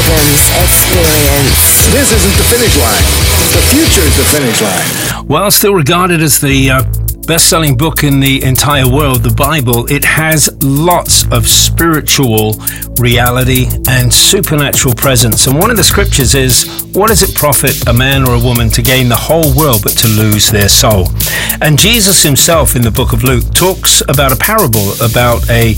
Rhythms Experience. This isn't the finish line. The future is the finish line. Well, still regarded as the best-selling book in the entire world, the Bible, it has lots of spiritual reality and supernatural presence. And one of the scriptures is, what does it profit a man or a woman to gain the whole world but to lose their soul? And Jesus himself in the book of Luke talks about a parable about a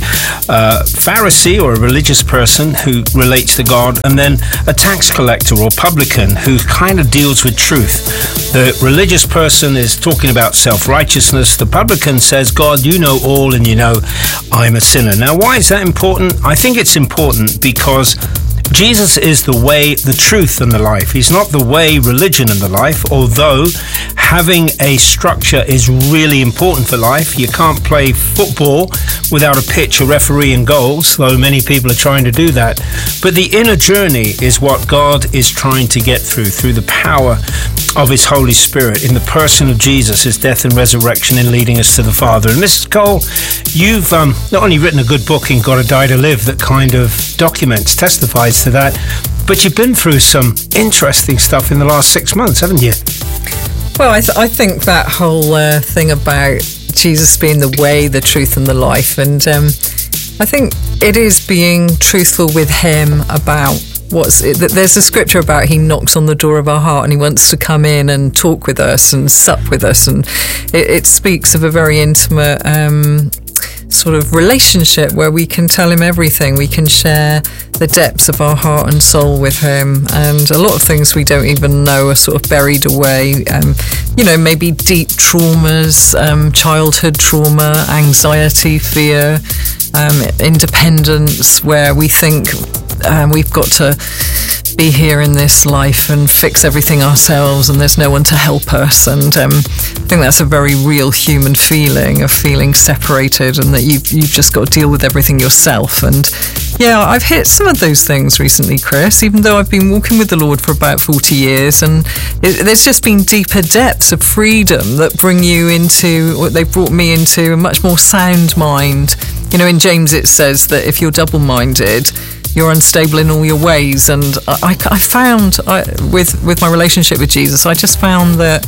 Pharisee or a religious person who relates to God, and then a tax collector or publican who kind of deals with truth. The religious person is talking about self-righteousness. The publican says, God, you know all and you know I'm a sinner. Now, why is that important? I think it's important because Jesus is the way, the truth, and the life. He's not the way, religion, and the life, although having a structure is really important for life. You can't play football without a pitch, a referee, and goals, though many people are trying to do that. But the inner journey is what God is trying to get through the power of His Holy Spirit, in the person of Jesus, His death and resurrection, in leading us to the Father. And Mrs. Cole, you've not only written a good book in Gotta Die to Live that kind of documents, testifies to that, but you've been through some interesting stuff in the last 6 months, haven't you? Well, I think that whole thing about Jesus being the way, the truth, and the life, and I think it is being truthful with Him about there's a scripture about He knocks on the door of our heart and He wants to come in and talk with us and sup with us, and it speaks of a very intimate sort of relationship where we can tell Him everything. We can share the depths of our heart and soul with Him, and a lot of things we don't even know are sort of buried away. Maybe deep traumas, childhood trauma, anxiety, fear, independence, where we think we've got to be here in this life and fix everything ourselves and there's no one to help us, and I think that's a very real human feeling of feeling separated and that you've just got to deal with everything yourself. And yeah, I've hit some of those things recently, Chris, even though I've been walking with the Lord for about 40 years, and there's just been deeper depths of freedom that bring you into, what they brought me into, a much more sound mind. In James it says that if you're double-minded, you're unstable in all your ways, and I found with my relationship with Jesus, I just found that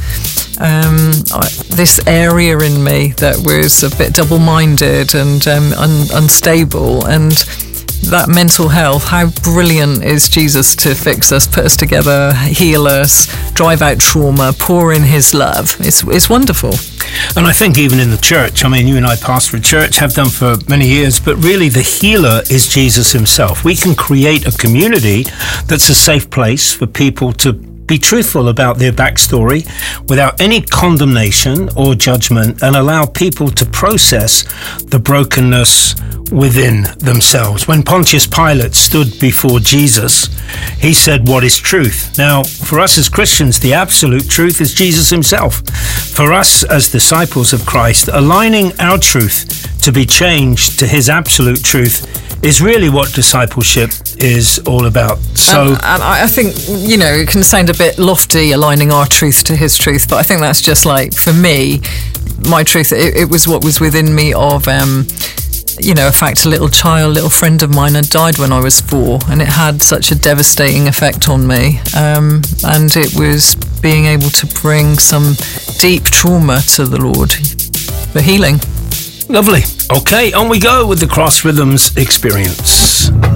this area in me that was a bit double-minded and unstable, and that mental health, how brilliant is Jesus to fix us, put us together, heal us, drive out trauma, pour in His love. It's wonderful. And I think even in the church, you and I pastor a church, have done for many years, but really the healer is Jesus Himself. We can create a community that's a safe place for people to be truthful about their backstory without any condemnation or judgment, and allow people to process the brokenness within themselves. When Pontius Pilate stood before Jesus, he said, "What is truth?" Now, for us as Christians, the absolute truth is Jesus Himself. For us as disciples of Christ, aligning our truth to be changed to His absolute truth is really what discipleship is all about. So, and I think, it can sound a bit lofty, aligning our truth to His truth, but I think that's just like, for me, my truth, it was what was within me of, in fact, a little friend of mine had died when I was 4, and it had such a devastating effect on me, and it was being able to bring some deep trauma to the Lord for healing. Lovely. Okay, on we go with the Cross Rhythms Experience.